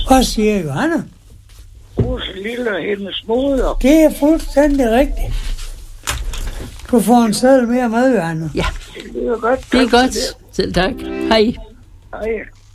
Hvad siger Johanna? Lille og hendes moder. Det er fuldstændig rigtigt. Du får en seddel mere med, Johanna. Ja, Det er godt. det er godt. Selv tak. Hej. Hej.